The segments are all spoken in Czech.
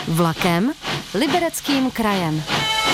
Vlakem, Libereckým krajem.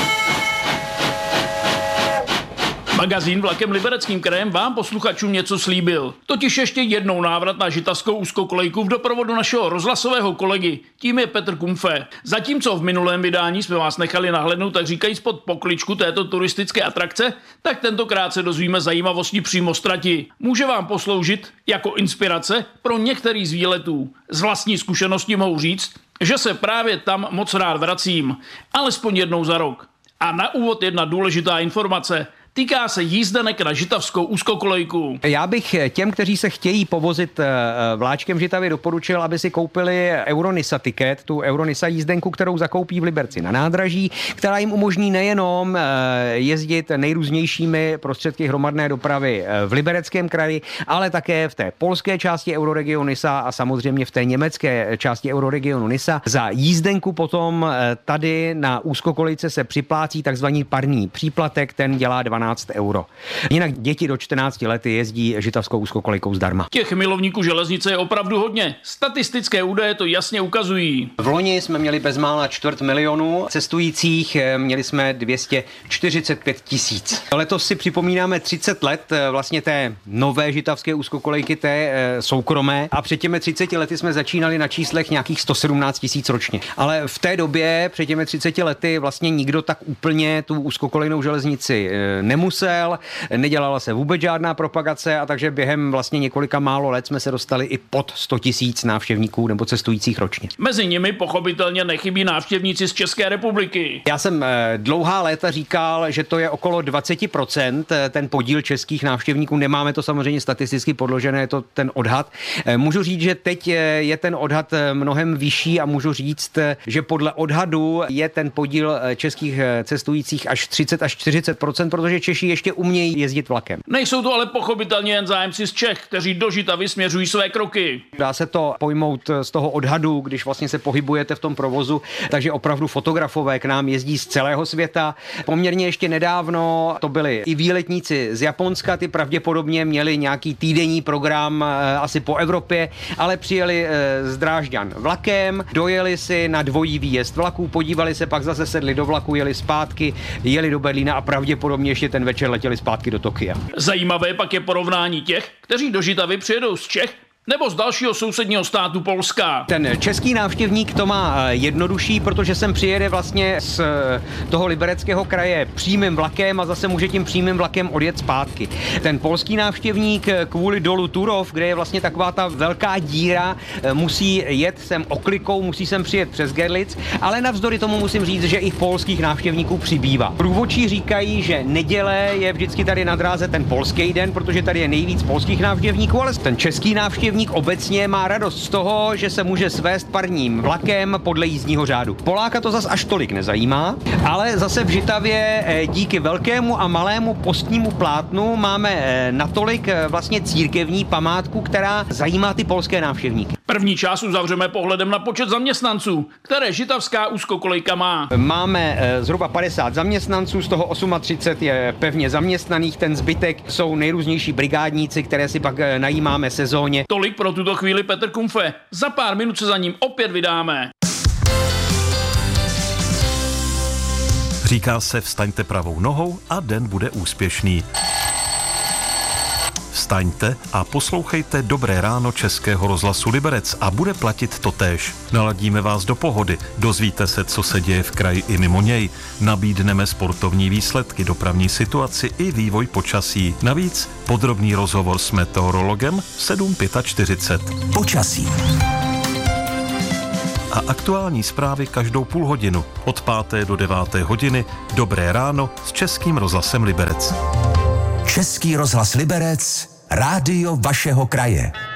Magazín Vlakem Libereckým krajem vám posluchačům něco slíbil. Totiž ještě jednou návrat na žitavskou úzkokolejku v doprovodu našeho rozhlasového kolegy. Tím je Petr Kumfe. Zatímco v minulém vydání jsme vás nechali nahlédnout, tak říkajíc pod pokličku této turistické atrakce, tak tentokrát se dozvíme zajímavosti přímo z trati. Může vám posloužit jako inspirace pro některý z výletů. Z vlastní zkušenosti mohu říct, že se právě tam moc rád vracím. Alespoň jednou za rok. A na úvod jedna důležitá informace. Týká se jízdenek na žitavskou úzkokolejku. Já bych těm, kteří se chtějí povozit vláčkem v Žitavě, doporučil, aby si koupili Euronisa tiket, tu Euronisa jízdenku, kterou zakoupí v Liberci na nádraží, která jim umožní nejenom jezdit nejrůznějšími prostředky hromadné dopravy v Libereckém kraji, ale také v té polské části Euroregionu Nisa a samozřejmě v té německé části Euroregionu Nisa. Za jízdenku potom tady na úzkokolejce se připlácí takzvaný parní příplatek, ten dělá 12 €. Jinak děti do 14 let jezdí žitavskou úzkokolejkou zdarma. Těch milovníků železnice je opravdu hodně. Statistické údaje to jasně ukazují. V loni jsme měli bezmála 250 000 cestujících, měli jsme 245 000. Letos si připomínáme 30 let vlastně té nové žitavské úzkokolejky, té soukromé, a před těmi 30 lety jsme začínali na číslech nějakých 117 000 ročně. Ale v té době, před těmi 30 lety, vlastně nikdo tak úplně tu úzkokolejnou železnici nemusel, nedělala se vůbec žádná propagace, a takže během vlastně několika málo let jsme se dostali i pod 100 000 návštěvníků nebo cestujících ročně. Mezi nimi pochopitelně nechybí návštěvníci z České republiky. Já jsem dlouhá léta říkal, že to je okolo 20%, ten podíl českých návštěvníků. Nemáme to samozřejmě statisticky podložené, je to ten odhad. Můžu říct, že teď je ten odhad mnohem vyšší a můžu říct, že podle odhadu je ten podíl českých cestujících až 30 až 40%, protože Češi ještě umějí jezdit vlakem. Nejsou to ale pochopitelně jen zájemci z Čech, kteří do Žitavy směřují své kroky. Dá se to pojmout z toho odhadu, když vlastně se pohybujete v tom provozu, takže opravdu fotografové k nám jezdí z celého světa. Poměrně ještě nedávno to byli i výletníci z Japonska, ty pravděpodobně měli nějaký týdenní program asi po Evropě, ale přijeli z Drážďan vlakem, dojeli si na dvojí výjezd vlaků, podívali se, pak zase sedli do vlaku, jeli zpátky, jeli do Berlína a pravděpodobně ještě ten večer letěli zpátky do Tokia. Zajímavé pak je porovnání těch, kteří do Žitavy přijedou z Čech nebo z dalšího sousedního státu Polska. Ten český návštěvník to má jednodušší, protože sem přijede vlastně z toho Libereckého kraje přímým vlakem a zase může tím přímým vlakem odjet zpátky. Ten polský návštěvník kvůli dolu Turów, kde je vlastně taková ta velká díra, musí jet sem oklikou, musí sem přijet přes Görlitz, ale navzdory tomu musím říct, že i polských návštěvníků přibývá. Průvodčí říkají, že neděle je vždycky tady na dráze ten polský den, protože tady je nejvíc polských návštěvníků, ale ten český návštěvník obecně má radost z toho, že se může svést parním vlakem podle jízdního řádu. Poláka to zas až tolik nezajímá, ale zase v Žitavě díky velkému a malému postnímu plátnu máme natolik vlastně církevní památku, která zajímá ty polské návštěvníky. První část uzavřeme pohledem na počet zaměstnanců, které žitavská úzkokolejka má. Máme zhruba 50 zaměstnanců, z toho 38 je pevně zaměstnaných, ten zbytek jsou nejrůznější brigádníci, které si pak najímáme sezóně. Tolik pro tuto chvíli Petr Kumfe. Za pár minut se za ním opět vydáme. Říká se, vstaňte pravou nohou a den bude úspěšný. Vstaňte a poslouchejte Dobré ráno Českého rozhlasu Liberec a bude platit totéž. Naladíme vás do pohody, dozvíte se, co se děje v kraji i mimo něj. Nabídneme sportovní výsledky, dopravní situaci i vývoj počasí. Navíc podrobný rozhovor s meteorologem 7:45. Počasí. A aktuální zprávy každou půl hodinu od 5. do 9. hodiny. Dobré ráno s Českým rozhlasem Liberec. Český rozhlas Liberec, rádio vašeho kraje.